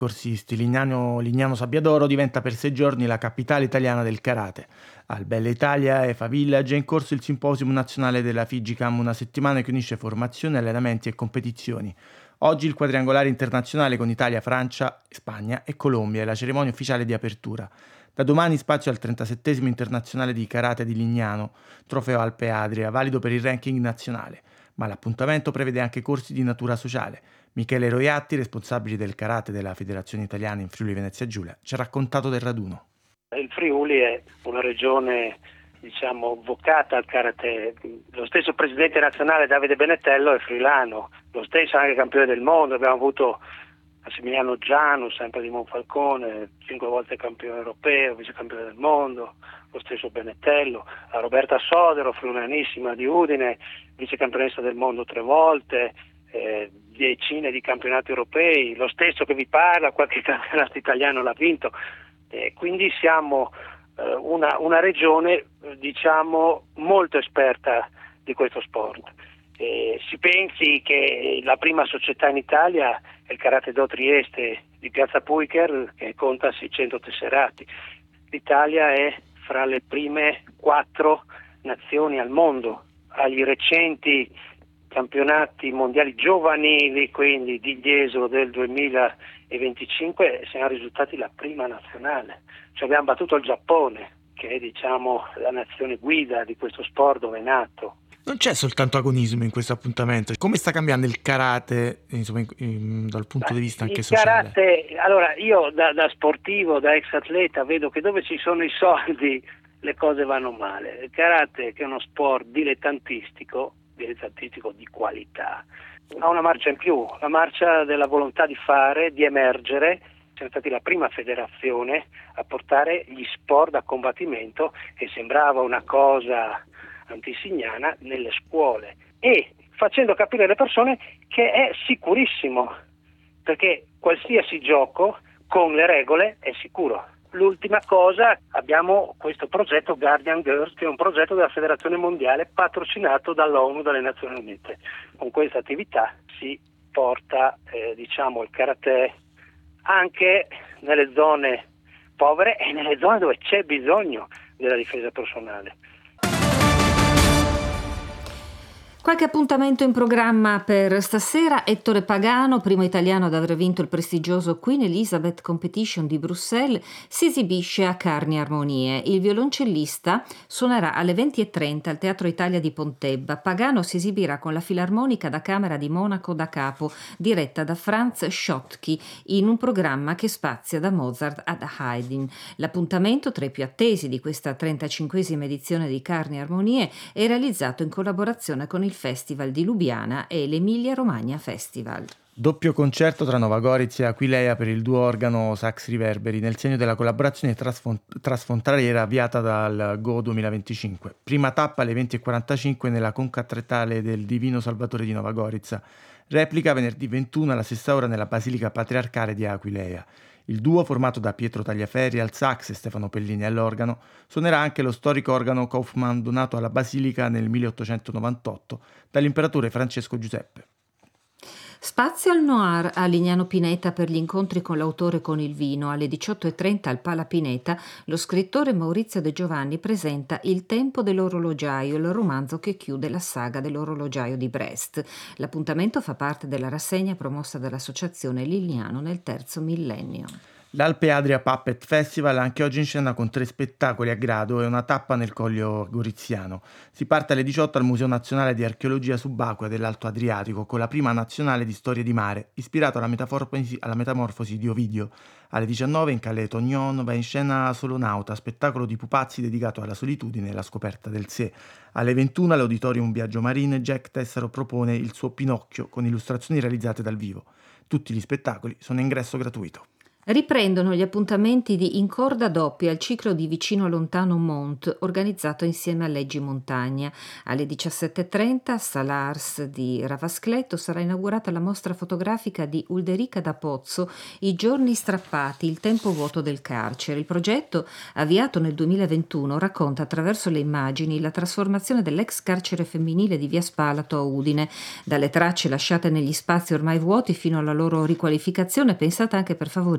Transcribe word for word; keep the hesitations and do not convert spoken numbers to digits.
Corsisti, Lignano, Lignano Sabbiadoro diventa per sei giorni la capitale italiana del karate. Al Bella Italia e Fa Village è in corso il simposium nazionale della FIGICAM, una settimana che unisce formazione, allenamenti e competizioni. Oggi il quadriangolare internazionale con Italia, Francia, Spagna e Colombia e la cerimonia ufficiale di apertura. Da domani spazio al trentasettesimo internazionale di karate di Lignano, trofeo Alpe Adria, valido per il ranking nazionale. Ma l'appuntamento prevede anche corsi di natura sociale. Michele Roiatti, responsabile del karate della Federazione Italiana in Friuli Venezia Giulia, ci ha raccontato del raduno. Il Friuli è una regione, diciamo, vocata al karate. Lo stesso presidente nazionale Davide Benettello è friulano, lo stesso anche campione del mondo. Abbiamo avuto Massimiliano Giano, sempre di Monfalcone, cinque volte campione europeo, vice campione del mondo, lo stesso Benettello, la Roberta Sodero, friulanissima di Udine, vice campionessa del mondo tre volte, eh, decine di campionati europei, lo stesso che vi parla, qualche campionato italiano l'ha vinto. Eh, quindi siamo eh, una, una regione eh, diciamo molto esperta di questo sport. Eh, si pensi che la prima società in Italia è il Karate Do Trieste di Piazza Puicher, che conta seicento tesserati. L'Italia è fra le prime quattro nazioni al mondo. Agli recenti campionati mondiali giovanili, quindi di Jesolo del duemilaventicinque, siamo risultati la prima nazionale. Cioè abbiamo battuto il Giappone, che è diciamo la nazione guida di questo sport dove è nato. Non c'è soltanto agonismo in questo appuntamento. Come sta cambiando il karate, insomma, in- in- dal punto di vista anche Il sociale? karate, allora io da, da sportivo, da ex atleta, vedo che dove ci sono i soldi le cose vanno male. Il karate, che è uno sport dilettantistico, dilettantistico di qualità, ha una marcia in più, la marcia della volontà di fare, di emergere. Siamo stati la prima federazione a portare gli sport da combattimento, che sembrava una cosa antisignana, nelle scuole, e facendo capire alle persone che è sicurissimo, perché qualsiasi gioco con le regole è sicuro. L'ultima cosa, abbiamo questo progetto Guardian Girls, che è un progetto della Federazione Mondiale patrocinato dall'ONU, dalle Nazioni Unite. Con questa attività si porta eh, diciamo il karate anche nelle zone povere e nelle zone dove c'è bisogno della difesa personale. Qualche appuntamento in programma per stasera. Ettore Pagano, primo italiano ad aver vinto il prestigioso Queen Elizabeth Competition di Bruxelles, si esibisce a Carni Armonie. Il violoncellista suonerà alle venti e trenta al Teatro Italia di Pontebba. Pagano si esibirà con la Filarmonica da Camera di Monaco da capo, diretta da Franz Schottky, in un programma che spazia da Mozart ad Haydn. L'appuntamento, tra i più attesi di questa trentacinquesima edizione di Carni Armonie, è realizzato in collaborazione con il Festival di Lubiana e l'Emilia Romagna Festival. Doppio concerto tra Nova Gorizia e Aquileia per il duo organo Sax Riverberi, nel segno della collaborazione trasfon- trasfrontaliera avviata dal Go duemilaventicinque. Prima tappa alle venti e quarantacinque nella concattedrale del Divino Salvatore di Nova Gorizia. Replica venerdì ventuno alla stessa ora nella Basilica Patriarcale di Aquileia. Il duo, formato da Pietro Tagliaferri al sax e Stefano Pellini all'organo, suonerà anche lo storico organo Kaufmann donato alla Basilica nel milleottocentonovantotto dall'imperatore Francesco Giuseppe. Spazio al Noir a Lignano Pineta per gli incontri con l'autore e con il vino. Alle diciotto e trenta al Pala Pineta lo scrittore Maurizio De Giovanni presenta Il tempo dell'orologiaio, il romanzo che chiude la saga dell'orologiaio di Brest. L'appuntamento fa parte della rassegna promossa dall'associazione Lignano nel terzo millennio. L'Alpe Adria Puppet Festival anche oggi in scena con tre spettacoli a grado e una tappa nel Coglio Goriziano. Si parte alle diciotto al Museo Nazionale di Archeologia Subacquea dell'Alto Adriatico con la prima nazionale di storia di mare, ispirato alla metamorfosi, alla metamorfosi di Ovidio. Alle diciannove in Calais Tognon va in scena Solonauta, spettacolo di pupazzi dedicato alla solitudine e alla scoperta del sé. Alle ventuno all'Auditorium Biagio Marine Jack Tessaro propone il suo Pinocchio con illustrazioni realizzate dal vivo. Tutti gli spettacoli sono a ingresso gratuito. Riprendono gli appuntamenti di In Corda Doppia, il ciclo di Vicino Lontano Mont, organizzato insieme a Leggi Montagna. Alle diciassette e trenta a Salars di Ravascletto sarà inaugurata la mostra fotografica di Ulderica da Pozzo, I giorni strappati, il tempo vuoto del carcere. Il progetto, avviato nel duemilaventuno, racconta attraverso le immagini la trasformazione dell'ex carcere femminile di Via Spalato a Udine, dalle tracce lasciate negli spazi ormai vuoti fino alla loro riqualificazione, pensata anche per favorire